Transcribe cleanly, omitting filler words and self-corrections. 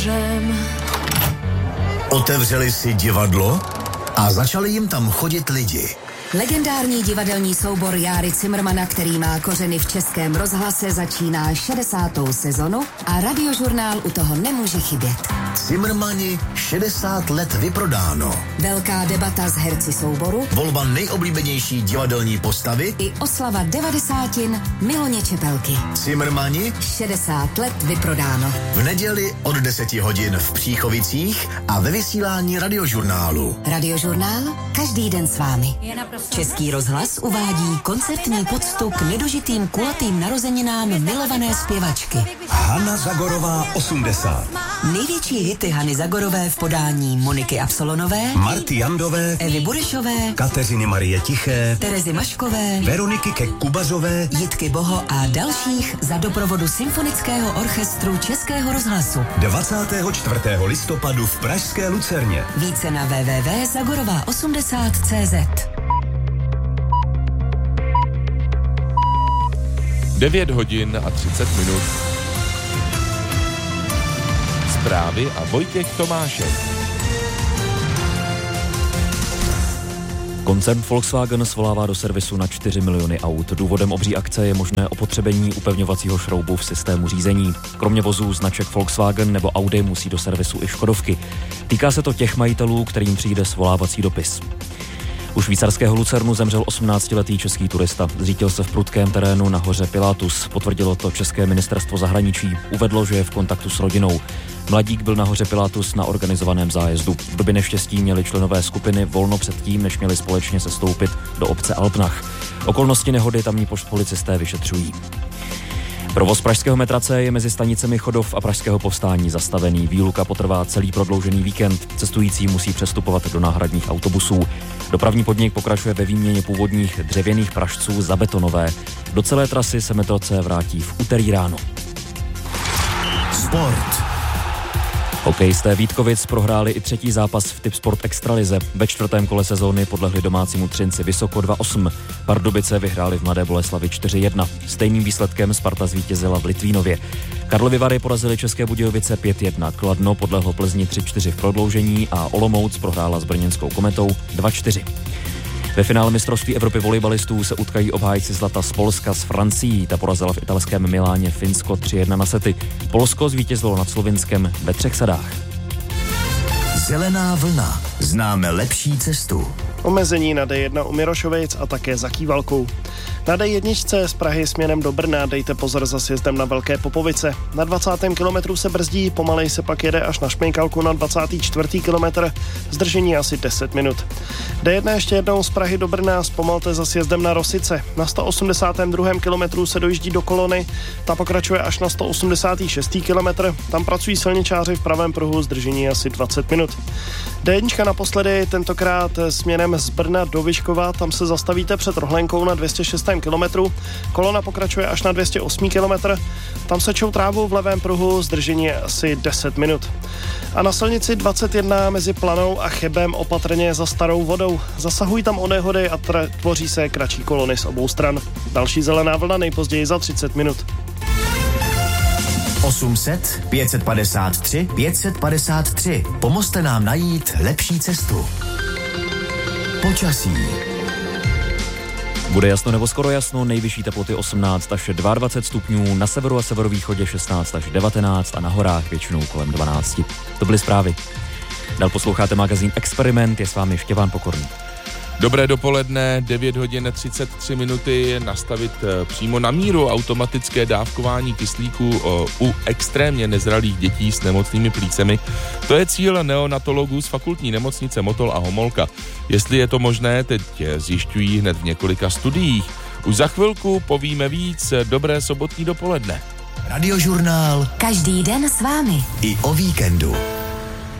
Otevřeli si divadlo a začali jim tam chodit lidi. Legendární divadelní soubor Járy Cimrmana, který má kořeny v Českém rozhlase, začíná 60. sezonu a Radiožurnál u toho nemůže chybět. Cimrmani 60 let vyprodáno. Velká debata s herci souboru, Volba nejoblíbenější divadelní postavy i oslava 90. Miloně Čepelky. Cimrmani 60 let vyprodáno. v neděli od 10 hodin v Příchovicích a ve vysílání Radiožurnálu. Radiožurnál každý den s vámi. Český rozhlas uvádí koncertní poctu k nedožitým kulatým narozeninám milované zpěvačky. Hana Zagorová 80. Největší hity Hany Zagorové v podání Moniky Absolonové, Marty Jandové, Evy Burešové, Kateřiny Marie Tiché, Terezy Maškové, Veroniky Kek-Kubazové, Jitky Boho a dalších za doprovodu Symfonického orchestru Českého rozhlasu. 24. listopadu v pražské Lucerně. Více na www.zagorová80.cz. 9 hodin a 30 minut. Zprávy a Vojtěch Tomášek. Koncern Volkswagen svolává do servisu na 4 miliony aut. Důvodem obří akce je možné opotřebení upevňovacího šroubu v systému řízení. Kromě vozů značek Volkswagen nebo Audi musí do servisu i Škodovky. Týká se to těch majitelů, kterým přijde svolávací dopis. U švýcarského Lucernu zemřel 18-letý český turista. Zřítil se v prudkém terénu na hoře Pilatus. Potvrdilo to české ministerstvo zahraničí. Uvedlo, že je v kontaktu s rodinou. Mladík byl na hoře Pilatus na organizovaném zájezdu. V době neštěstí měli členové skupiny volno před tím, než měli společně sestoupit do obce Alpnach. Okolnosti nehody tamní policisté vyšetřují. Provoz pražského metra C je mezi stanicemi Chodov a Pražského Povstání zastavený. Výluka potrvá celý prodloužený víkend. Cestující musí přestupovat do náhradních autobusů. Dopravní podnik pokračuje ve výměně původních dřevěných pražců za betonové. Do celé trasy se metro C vrátí v úterý ráno. Sport. Hokejisté Vítkovic prohráli i třetí zápas v Tipsport Extralize. Ve 4. kole sezóny podlehli domácímu Třinci Vysoko 2-8. Pardubice vyhráli v Mladé Boleslavi 4-1. Stejným výsledkem Sparta zvítězila v Litvínově. Karlovy Vary porazili České Budějovice 5-1. Kladno podlehlo Plzni 3-4 v prodloužení a Olomouc prohrála s brněnskou Kometou 2-4. Ve finále mistrovství Evropy volejbalistů se utkají obhájci zlata z Polska s Francií. Ta porazila v italském Miláně Finsko 3-1 na sety. Polsko zvítězilo nad Slovinskem ve 3 sadách. Zelená vlna. Známe lepší cestu. Omezení na D1 u Mirošovic a také za Kývalkou. Na D1 z Prahy směrem do Brna dejte pozor za sjezdem na Velké Popovice. Na 20. kilometru se brzdí, pomalej se pak jede až na Šmejkalku na 24. kilometr, zdržení asi 10 minut. D1 ještě jednou z Prahy do Brna, zpomalte za sjezdem na Rosice. Na 182. kilometru se dojíždí do Kolony, ta pokračuje až na 186. kilometr, tam pracují silničáři v pravém pruhu, zdržení asi 20 minut. D1 naposledy, tentokrát směrem z Brna do Vyškova, tam se zastavíte před Rohlenkou na 206. kilometru. Kolona pokračuje až na 208. kilometr. Tam sečou trávu v levém pruhu, zdržení je asi 10 minut. A na silnici 21 mezi Planou a Chebem opatrně za Starou Vodou. Zasahují tam onehody a tvoří se kratší kolony z obou stran. Další zelená vlna nejpozději za 30 minut. 800 553 553. Pomozte nám najít lepší cestu. Počasí. Bude jasno nebo skoro jasno, nejvyšší teploty 18 až 22 stupňů, na severu a severovýchodě 16 až 19 a na horách většinou kolem 12. To byly zprávy. Dál posloucháte magazín Experiment, je s vámi Štěpán Pokorný. Dobré dopoledne, 9 hodin 33 minuty, nastavit přímo na míru automatické dávkování kyslíku u extrémně nezralých dětí s nemocnými plícemi. To je cíl neonatologů z fakultní nemocnice Motol a Homolka. Jestli je to možné, teď zjišťují hned v několika studiích. Už za chvilku povíme víc. Dobré sobotní dopoledne. Radiožurnál. Každý den s vámi. I o víkendu.